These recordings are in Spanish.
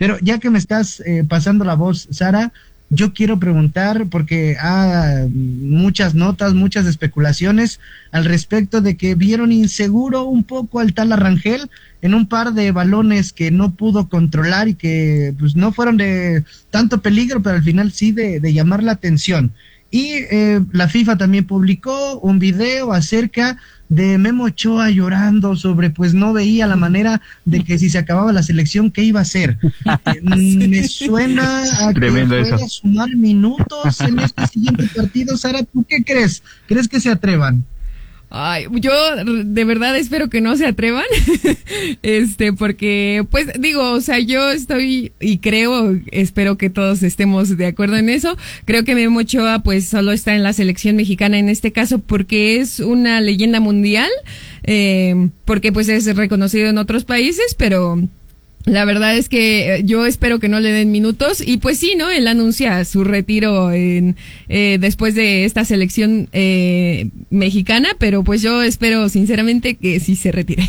Pero ya que me estás pasando la voz, Sara, yo quiero preguntar, porque muchas notas, muchas especulaciones al respecto de que vieron inseguro un poco al tal Arrangel en un par de balones que no pudo controlar y que pues no fueron de tanto peligro, pero al final sí de llamar la atención. Y la FIFA también publicó un video acerca de Memo Ochoa llorando sobre, pues no veía la manera de que si se acababa la selección, ¿qué iba a hacer? Me suena a que pueda sumar minutos en este siguiente partido. Sara, ¿tú qué crees? ¿Crees que se atrevan? Ay, yo de verdad espero que no se atrevan, porque, pues, digo, o sea, yo estoy y espero que todos estemos de acuerdo en eso. Creo que Memo Ochoa, pues, solo está en la selección mexicana en este caso porque es una leyenda mundial, porque, pues, es reconocido en otros países, pero la verdad es que yo espero que no le den minutos y pues sí, ¿no? Él anuncia su retiro después de esta selección mexicana, pero pues yo espero sinceramente que sí se retire.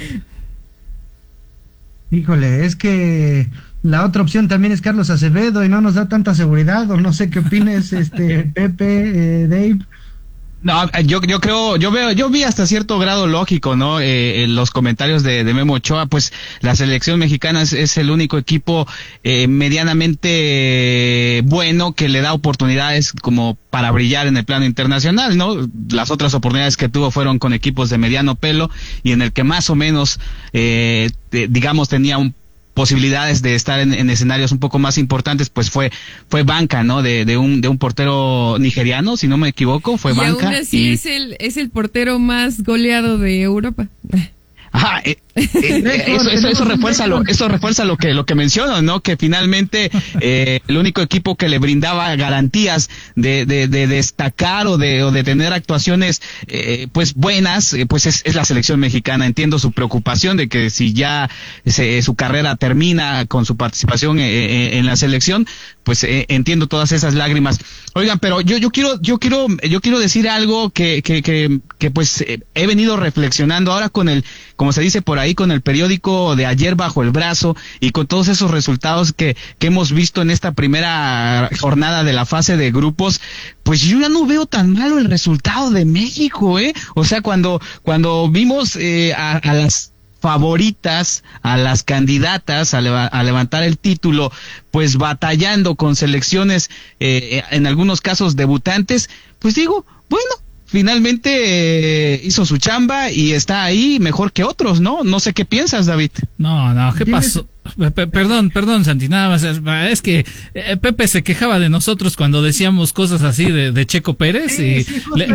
Híjole, es que la otra opción también es Carlos Acevedo y no nos da tanta seguridad, o no sé qué opines, Pepe, Dave. No, yo creo, yo vi hasta cierto grado lógico, ¿no? Los comentarios de Memo Ochoa, pues la selección mexicana es el único equipo medianamente bueno que le da oportunidades como para brillar en el plano internacional, ¿no? Las otras oportunidades que tuvo fueron con equipos de mediano pelo y en el que más o menos, digamos, tenía posibilidades de estar en escenarios un poco más importantes, pues fue banca, ¿no? De un portero nigeriano, si no me equivoco, fue banca. Aún así es el portero más goleado de Europa. Ajá, eso refuerza lo que menciono, ¿no? Que finalmente el único equipo que le brindaba garantías de destacar o de tener actuaciones pues buenas, pues es la selección mexicana. Entiendo su preocupación de que si ya su carrera termina con su participación en la selección, pues entiendo todas esas lágrimas. Oigan, pero yo quiero decir algo que pues he venido reflexionando ahora como se dice por ahí, con el periódico de ayer bajo el brazo y con todos esos resultados que hemos visto en esta primera jornada de la fase de grupos, pues yo ya no veo tan malo el resultado de México, o sea, cuando vimos a las favoritas, a las candidatas a levantar el título, pues batallando con selecciones, en algunos casos debutantes, pues digo, bueno, finalmente hizo su chamba y está ahí mejor que otros, ¿no? No sé qué piensas, David. No, ¿qué pasó? Perdón, Santi, nada más, es que Pepe se quejaba de nosotros cuando decíamos cosas así de Checo Pérez y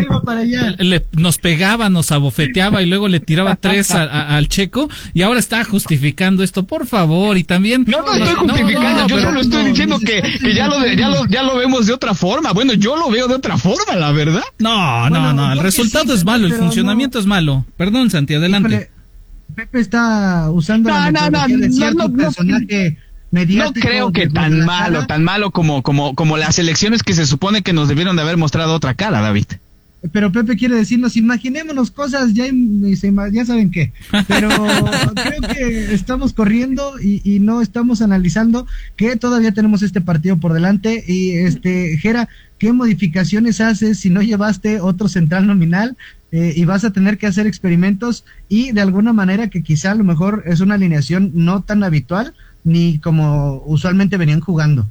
nos pegaba, nos abofeteaba y luego le tiraba 3 al Checo y ahora está justificando esto, por favor, y también... No estoy justificando, yo solo estoy diciendo que ya lo vemos de otra forma. Bueno, yo lo veo de otra forma, la verdad. No, el resultado es malo, el funcionamiento es malo. Perdón, Santi, adelante. Pepe está usando la metodología de cierto personaje mediático. No creo que tan malo como las elecciones que se supone que nos debieron de haber mostrado otra cara, David. Pero Pepe quiere decirnos, imaginémonos cosas, ya saben qué. Pero creo que estamos corriendo y no estamos analizando que todavía tenemos este partido por delante. Y Jera, ¿qué modificaciones haces si no llevaste otro central nominal? Y vas a tener que hacer experimentos y de alguna manera que quizá a lo mejor es una alineación no tan habitual ni como usualmente venían jugando.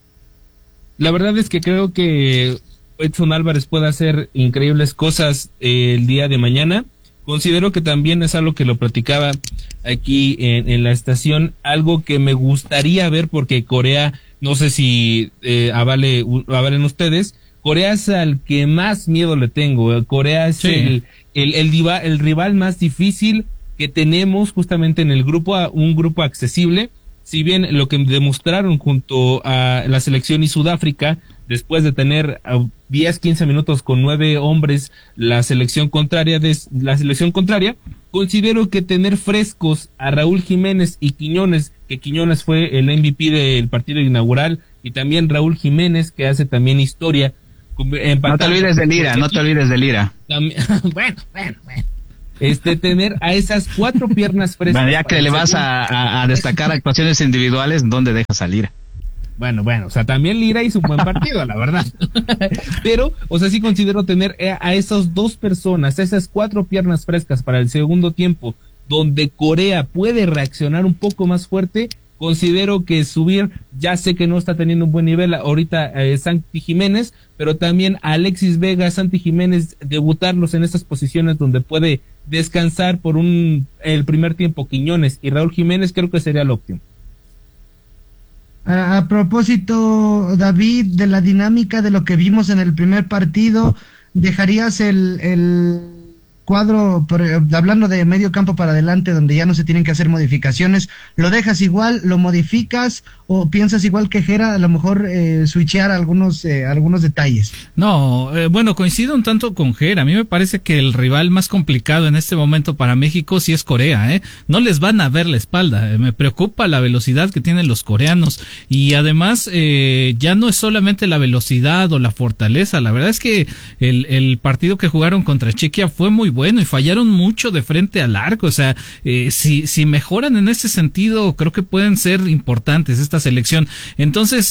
La verdad es que creo que Edson Álvarez puede hacer increíbles cosas el día de mañana. Considero que también es algo que lo platicaba aquí en la estación, algo que me gustaría ver porque Corea, no sé si avalen ustedes, Corea es al que más miedo le tengo. Corea es el rival más difícil que tenemos justamente en el grupo, un grupo accesible. Si bien lo que demostraron junto a la selección y Sudáfrica, después de tener 10-15 minutos con 9 hombres, la selección contraria, considero que tener frescos a Raúl Jiménez y Quiñones, que Quiñones fue el MVP del partido inaugural, y también Raúl Jiménez, que hace también historia. No te olvides de Lira. Bueno. tener a esas 4 piernas frescas. Bueno, ya que le vas a destacar actuaciones individuales, ¿dónde dejas a Lira? Bueno, o sea, también Lira hizo un buen partido, la verdad. Pero, o sea, sí considero tener a esas 2 personas, esas 4 piernas frescas para el segundo tiempo, donde Corea puede reaccionar un poco más fuerte. Considero que subir, ya sé que no está teniendo un buen nivel ahorita Santi Jiménez, pero también Alexis Vega, Santi Jiménez, debutarlos en esas posiciones donde puede descansar por el primer tiempo Quiñones y Raúl Jiménez, creo que sería lo óptimo. A propósito, David, de la dinámica de lo que vimos en el primer partido, ¿dejarías el cuadro, hablando de medio campo para adelante, donde ya no se tienen que hacer modificaciones, lo dejas igual, lo modificas, o piensas igual que Jera, a lo mejor switchear algunos detalles? No, bueno, coincido un tanto con Jera. A mí me parece que el rival más complicado en este momento para México sí es Corea, no les van a ver la espalda. Me preocupa la velocidad que tienen los coreanos, y además ya no es solamente la velocidad o la fortaleza. La verdad es que el partido que jugaron contra Chequia fue muy bueno y fallaron mucho de frente al arco. O sea, si mejoran en ese sentido, creo que pueden ser importantes esta selección. Entonces,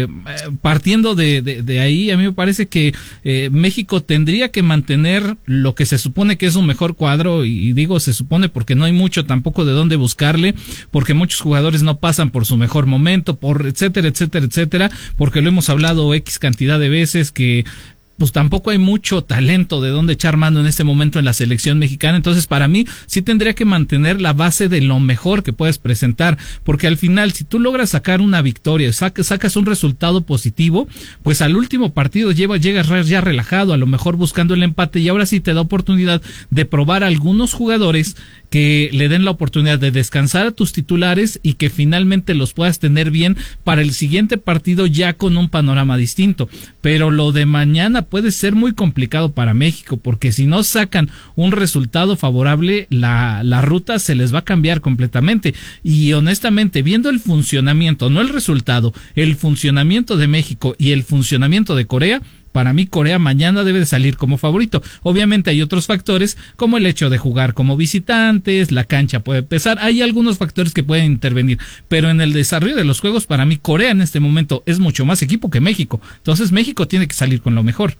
partiendo de ahí, a mí me parece que México tendría que mantener lo que se supone que es un mejor cuadro, y digo se supone porque no hay mucho tampoco de dónde buscarle, porque muchos jugadores no pasan por su mejor momento, por etcétera, porque lo hemos hablado X cantidad de veces, que pues tampoco hay mucho talento de dónde echar mano en este momento en la selección mexicana. Entonces, para mí, sí tendría que mantener la base de lo mejor que puedes presentar, porque al final, si tú logras sacar una victoria, sacas un resultado positivo, pues al último partido llegas ya relajado, a lo mejor buscando el empate, y ahora sí te da oportunidad de probar a algunos jugadores que le den la oportunidad de descansar a tus titulares y que finalmente los puedas tener bien para el siguiente partido ya con un panorama distinto. Pero lo de mañana puede ser muy complicado para México, porque si no sacan un resultado favorable, la ruta se les va a cambiar completamente. Y honestamente, viendo el funcionamiento, no el resultado, el funcionamiento de México y el funcionamiento de Corea, para mí Corea mañana debe de salir como favorito. Obviamente hay otros factores, como el hecho de jugar como visitantes, la cancha puede pesar, hay algunos factores que pueden intervenir, pero en el desarrollo de los juegos, para mí Corea en este momento es mucho más equipo que México. Entonces México tiene que salir con lo mejor.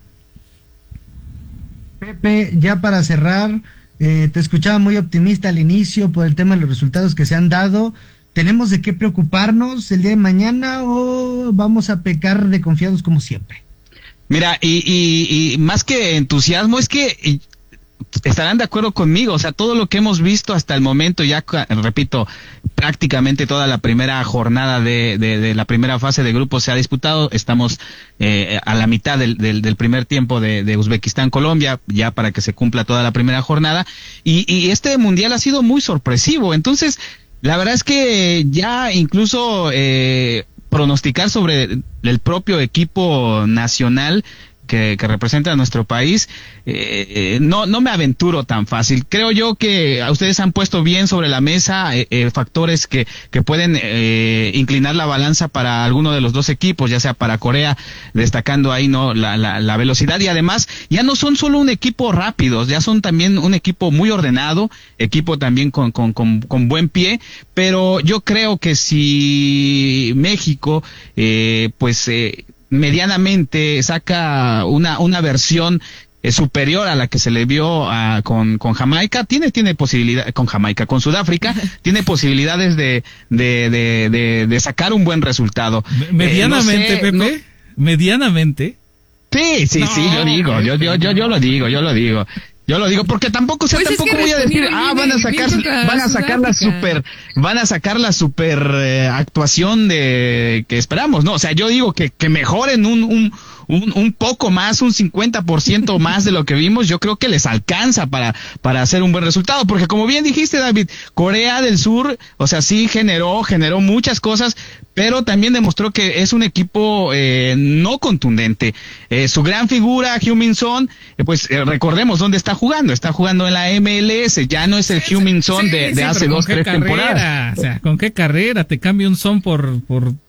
Pepe, ya para cerrar, te escuchaba muy optimista al inicio por el tema de los resultados que se han dado. ¿Tenemos de qué preocuparnos el día de mañana o vamos a pecar de confiados como siempre? Mira, y más que entusiasmo, es que estarán de acuerdo conmigo. O sea, todo lo que hemos visto hasta el momento, ya repito, prácticamente toda la primera jornada de la primera fase de grupos se ha disputado. Estamos a la mitad del primer tiempo de Uzbekistán-Colombia, ya para que se cumpla toda la primera jornada. Y este mundial ha sido muy sorpresivo. Entonces, la verdad es que ya incluso pronosticar sobre el propio equipo nacional que representa a nuestro país, no me aventuro tan fácil. Creo yo que ustedes han puesto bien sobre la mesa factores que pueden inclinar la balanza para alguno de los dos equipos, ya sea para Corea, destacando ahí la velocidad, y además ya no son solo un equipo rápido, ya son también un equipo muy ordenado, equipo también con buen pie. Pero yo creo que si México medianamente saca una versión superior a la que se le vio con Jamaica, tiene posibilidad, con Sudáfrica, tiene posibilidades de sacar un buen resultado. Medianamente, Pepe, medianamente. Sí, yo lo digo porque tampoco voy a decir, van a sacar la super actuación que esperamos. No, o sea, yo digo que mejoren un poco más, un 50% más de lo que vimos. Yo creo que les alcanza para hacer un buen resultado, porque como bien dijiste, David, Corea del Sur, o sea, sí generó muchas cosas, pero también demostró que es un equipo no contundente. Su gran figura, Heung-min Son, recordemos dónde está jugando en la MLS, ya no es el Heung-min Son de hace 2-3 temporadas. O sea, ¿con qué carrera te cambia un Son por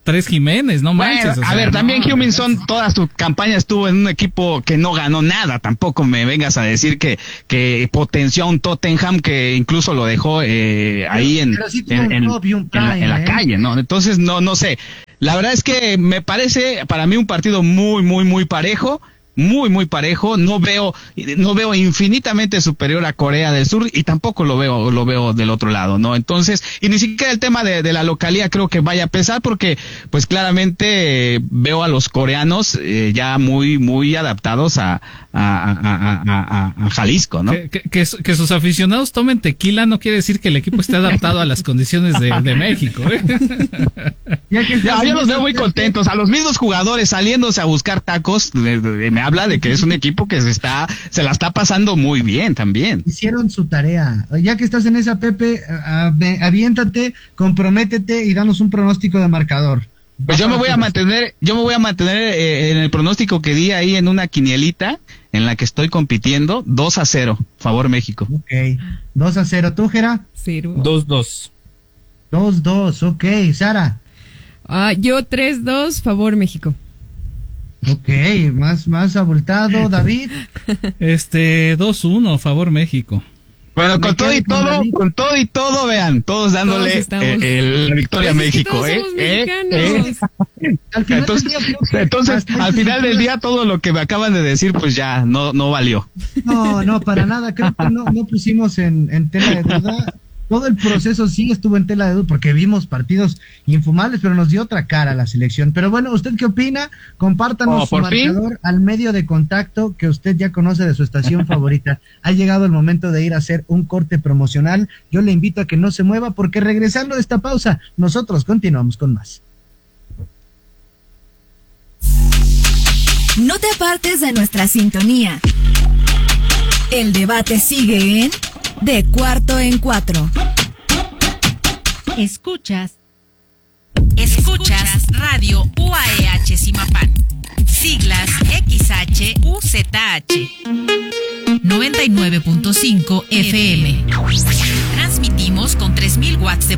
3 Jiménez, no manches. Bueno, a ver, también Huminson toda su campaña estuvo en un equipo que no ganó nada. Tampoco me vengas a decir que potenció a un Tottenham que incluso lo dejó ahí en la calle, ¿no? Entonces, no sé. La verdad es que me parece para mí un partido muy parejo. Muy parejo, no veo infinitamente superior a Corea del Sur y tampoco lo veo del otro lado, ¿no? Entonces, y ni siquiera el tema de la localía creo que vaya a pesar porque pues claramente veo a los coreanos ya muy adaptados a Jalisco, ¿no? Que sus aficionados tomen tequila no quiere decir que el equipo esté adaptado a las condiciones de México, ¿eh? Yo los veo muy contentos, a los mismos jugadores saliéndose a buscar tacos, me habla de que es un equipo que se la está pasando muy bien también. Hicieron su tarea. Ya que estás en esa, Pepe, aviéntate, comprométete y danos un pronóstico de marcador. Pues yo me voy a mantener en el pronóstico que di ahí en una quinielita en la que estoy compitiendo, 2-0, favor México. Ok, 2-0. ¿Tú, Jera? 2-2. 2-2, ok. Sara. Yo 3-2, favor México. Ok, más abultado. David. 2-1, favor México. Bueno, con todo y todo, vean, todos dándole la victoria a México, Entonces, al final del día, todo lo que me acaban de decir, pues ya no valió. No, para nada, creo que no pusimos en tela de duda. Todo el proceso sí estuvo en tela de duda porque vimos partidos infumables, pero nos dio otra cara a la selección. Pero bueno, ¿usted qué opina? Compártanos su marcador al medio de contacto que usted ya conoce de su estación favorita. Ha llegado el momento de ir a hacer un corte promocional. Yo le invito a que no se mueva porque regresando de esta pausa, nosotros continuamos con más. No te apartes de nuestra sintonía. El debate sigue en De Cuarto en Cuatro. Escuchas Radio UAEH Zimapán. Siglas XHUZH. 99.5 FM. Transmitimos con 3000 watts de